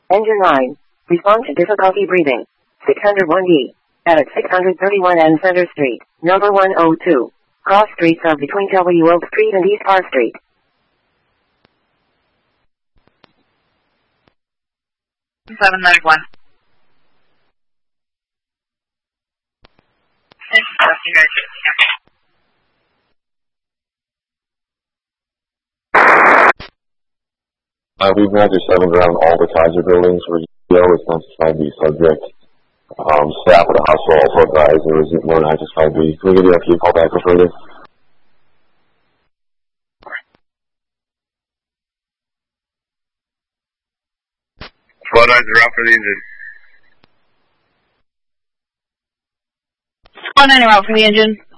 Engine 9. Respond to difficulty breathing. 601D. At 631 N Center Street, number 102. Cross streets are between W. Oak Street and East Park Street. Seven nine one. We've now just settled around all the Kaiser buildings where GPO is notified the subject. Staff at the hospital also advised there was no notified B. Can we give you a key call back for further? Flood eyes are out for the engine. Squad 9 are out for the engine.